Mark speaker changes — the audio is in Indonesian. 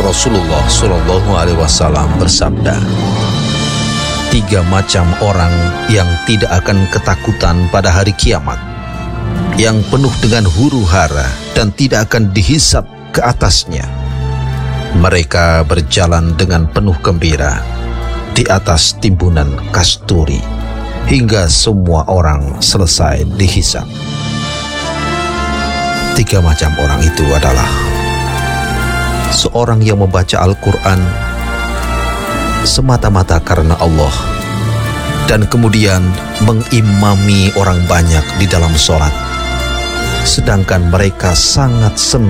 Speaker 1: Rasulullah Shallallahu Alaihi Wasallam bersabda, 3 macam orang yang tidak akan ketakutan pada hari kiamat, yang penuh dengan huru-hara dan tidak akan dihisab ke atasnya. Mereka berjalan dengan penuh gembira di atas timbunan kasturi hingga semua orang selesai dihisab. 3 macam orang itu adalah seorang yang membaca Al-Quran semata-mata karena Allah dan kemudian mengimami orang banyak di dalam sholat, sedangkan mereka sangat senang